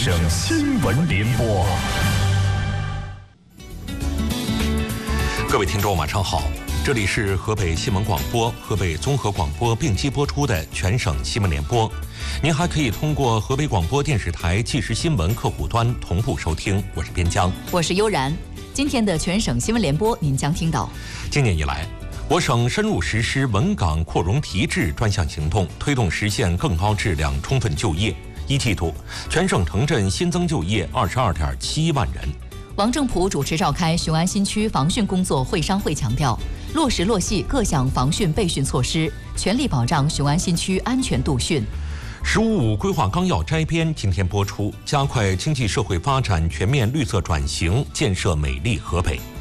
省新闻联播。各位听众，晚上好，这里是河北新闻广播、河北综合广播并机播出的全省新闻联播。您还可以通过河北广播电视台即时新闻客户端同步收听。我是边疆， 我是悠然。今天的全省新闻联播，您将听到： 今年以来，我省深入实施稳岗扩容提质专项行动，推动实现更高质量充分就业。一季度，全省城镇新增就业22.71万人。 王正普主持召开雄安新区防汛工作会商会，强调落实落细各项防汛备汛措施，全力保障雄安新区安全度汛。 “15+5”规划纲要摘编今天播出，加快经济社会发展全面绿色转型，建设美丽河北。